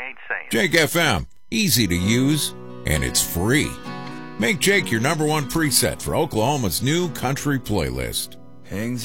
ain't saying. Jake FM, easy to use, and it's free. Make Jake your number one preset for Oklahoma's new country playlist. Hangs